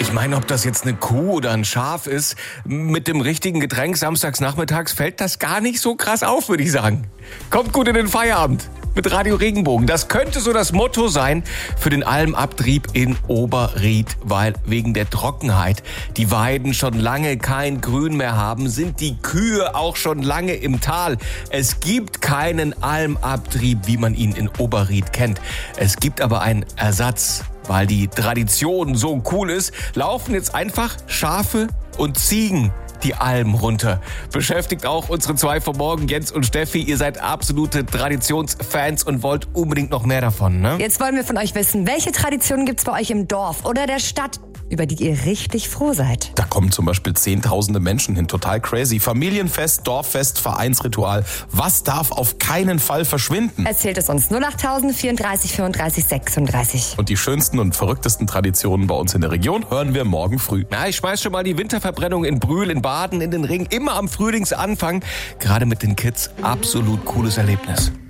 Ich meine, ob das jetzt eine Kuh oder ein Schaf ist, mit dem richtigen Getränk samstags nachmittags fällt das gar nicht so krass auf, würde ich sagen. Kommt gut in den Feierabend mit Radio Regenbogen. Das könnte so das Motto sein für den Almabtrieb in Oberried, weil wegen der Trockenheit die Weiden schon lange kein Grün mehr haben, sind die Kühe auch schon lange im Tal. Es gibt keinen Almabtrieb, wie man ihn in Oberried kennt. Es gibt aber einen Ersatz. Weil die Tradition so cool ist, laufen jetzt einfach Schafe und Ziegen die Alm runter. Beschäftigt auch unsere zwei vom Morgen, Jens und Steffi. Ihr seid absolute Traditionsfans und wollt unbedingt noch mehr davon, ne? Jetzt wollen wir von euch wissen, welche Traditionen gibt's bei euch im Dorf oder der Stadt, über die ihr richtig froh seid? Da kommen zum Beispiel Zehntausende Menschen hin, total crazy. Familienfest, Dorffest, Vereinsritual. Was darf auf keinen Fall verschwinden? Erzählt es uns 08000 34 35 36. Und die schönsten und verrücktesten Traditionen bei uns in der Region hören wir morgen früh. Ja, ich schmeiß schon mal die Winterverbrennung in Brühl, in Baden, in den Ring. Immer am Frühlingsanfang. Gerade mit den Kids absolut cooles Erlebnis.